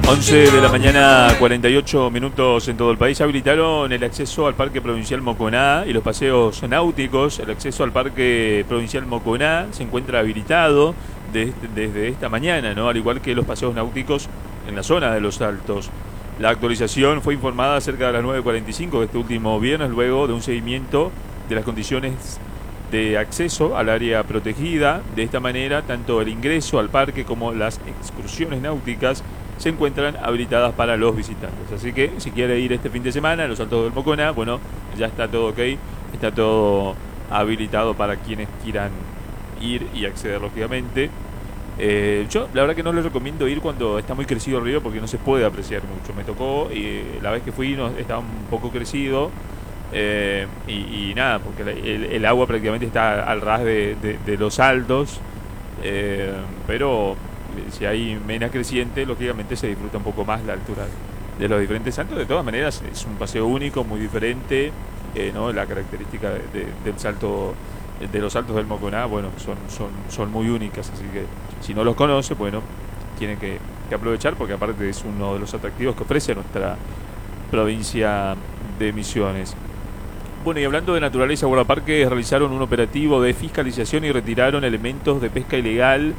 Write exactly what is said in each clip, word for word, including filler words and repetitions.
once de la mañana, cuarenta y ocho minutos en todo el país. Habilitaron el acceso al Parque Provincial Moconá y los paseos náuticos. El acceso al Parque Provincial Moconá se encuentra habilitado desde, desde esta mañana, ¿no? Al igual que los paseos náuticos en la zona de Los Altos. La actualización fue informada cerca de las nueve cuarenta y cinco de este último viernes, luego de un seguimiento de las condiciones de acceso al área protegida. De esta manera, tanto el ingreso al parque como las excursiones náuticas se encuentran habilitadas para los visitantes. Así que si quiere ir este fin de semana a Los Altos del Moconá, bueno, ya está todo ok, está todo habilitado para quienes quieran ir y acceder, lógicamente. Eh, yo la verdad que no les recomiendo ir cuando está muy crecido el río, porque no se puede apreciar mucho. Me tocó y la vez que fui no, estaba un poco crecido. Eh, y, y nada, porque el, el agua prácticamente está al ras de, de, de Los Altos, eh, pero si hay mena creciente, lógicamente se disfruta un poco más la altura de los diferentes saltos. De todas maneras, es un paseo único, muy diferente, eh, ¿no? La característica de, de, del salto, de los saltos del Moconá, bueno, son, son, son muy únicas, así que si no los conoce, bueno, tienen que, que aprovechar, porque aparte es uno de los atractivos que ofrece nuestra provincia de Misiones. Bueno, y hablando de naturaleza, guardaparques realizaron un operativo de fiscalización y retiraron elementos de pesca ilegal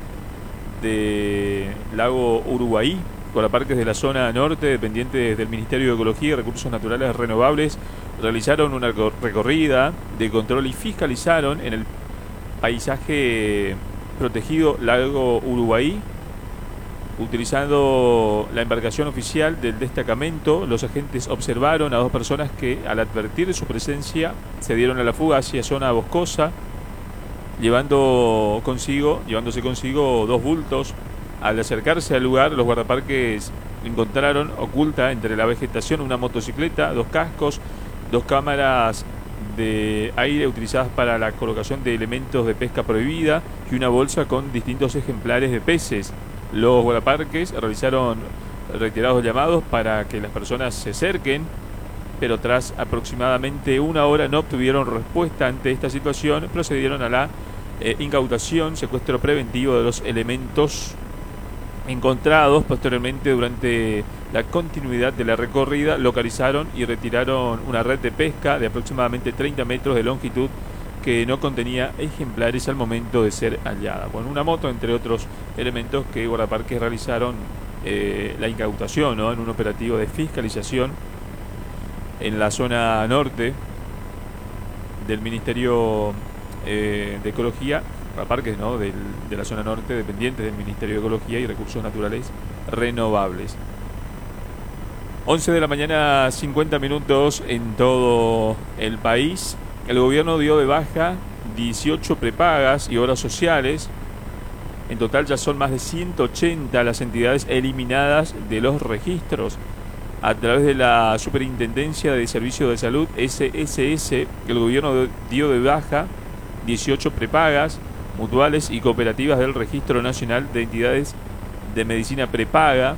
de lago Uruguay. Guardaparques de la zona norte, dependientes del Ministerio de Ecología y Recursos Naturales Renovables, realizaron una recorrida de control y fiscalizaron en el paisaje protegido lago Uruguay. Utilizando la embarcación oficial del destacamento, los agentes observaron a dos personas que, al advertir de su presencia, se dieron a la fuga hacia zona boscosa, llevando consigo, llevándose consigo dos bultos. Al acercarse al lugar, los guardaparques encontraron oculta entre la vegetación una motocicleta, dos cascos, dos cámaras de aire utilizadas para la colocación de elementos de pesca prohibida y una bolsa con distintos ejemplares de peces. Los guardaparques realizaron reiterados llamados para que las personas se acerquen, pero tras aproximadamente una hora no obtuvieron respuesta ante esta situación. Procedieron a la eh, incautación, secuestro preventivo de los elementos encontrados. Posteriormente, durante la continuidad de la recorrida, localizaron y retiraron una red de pesca de aproximadamente treinta metros de longitud que no contenía ejemplares al momento de ser hallada. Bueno, una moto, entre otros elementos que guardaparques realizaron eh, la incautación, ¿no? En un operativo de fiscalización en la zona norte del Ministerio eh, de Ecología, guardaparques, ¿no? Del, de la zona norte, dependientes del Ministerio de Ecología y Recursos Naturales Renovables. once de la mañana, cincuenta minutos en todo el país. El gobierno dio de baja dieciocho prepagas y horas sociales. En total ya son más de ciento ochenta las entidades eliminadas de los registros. A través de la Superintendencia de Servicios de Salud, S S S, el gobierno dio de baja dieciocho prepagas, mutuales y cooperativas del Registro Nacional de Entidades de Medicina Prepaga.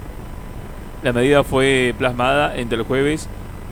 La medida fue plasmada entre el jueves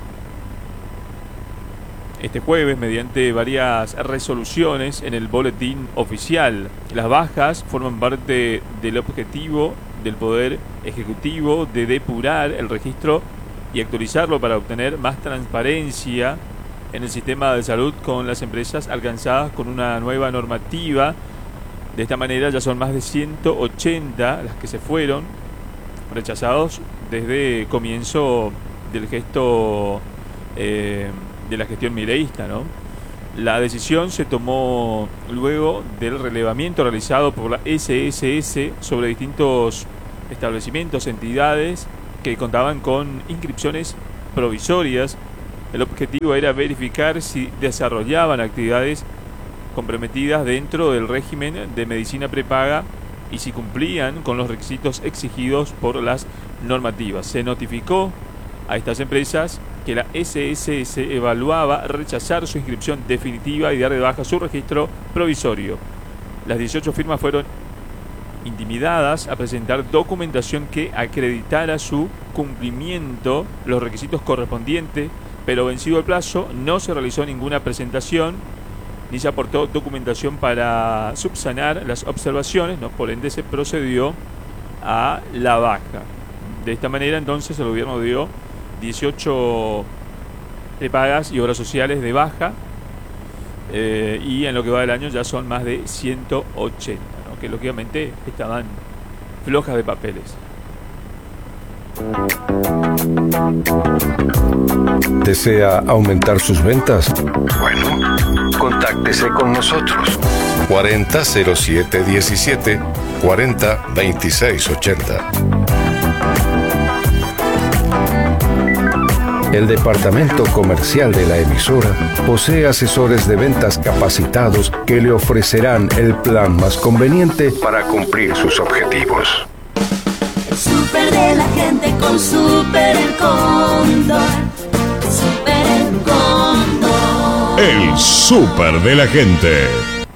Este jueves, mediante varias resoluciones en el boletín oficial. Las bajas forman parte del objetivo del Poder Ejecutivo de depurar el registro y actualizarlo para obtener más transparencia en el sistema de salud con las empresas alcanzadas con una nueva normativa. De esta manera ya son más de ciento ochenta las que se fueron rechazados desde comienzo del gesto eh, de la gestión mileísta, ¿no? La decisión se tomó luego del relevamiento realizado por la S S S sobre distintos establecimientos, entidades que contaban con inscripciones provisorias. El objetivo era verificar si desarrollaban actividades comprometidas dentro del régimen de medicina prepaga y si cumplían con los requisitos exigidos por las normativas. Se notificó a estas empresas que la S S S evaluaba rechazar su inscripción definitiva y dar de baja su registro provisorio. Las dieciocho firmas fueron intimidadas a presentar documentación que acreditara su cumplimiento, los requisitos correspondientes, pero vencido el plazo no se realizó ninguna presentación ni se aportó documentación para subsanar las observaciones, ¿no? Por ende se procedió a la baja. De esta manera, entonces, el gobierno dio dieciocho de pagas y obras sociales de baja, eh, y en lo que va del año ya son más de ciento ochenta, ¿no? Que lógicamente estaban flojas de papeles. ¿Desea aumentar sus ventas? Bueno, contáctese con nosotros. cuarenta cero siete diecisiete, cuarenta veintiséis ochenta. El departamento comercial de la emisora posee asesores de ventas capacitados que le ofrecerán el plan más conveniente para cumplir sus objetivos. El súper de la gente con Súper El Cóndor. Súper El Cóndor. El súper de la gente.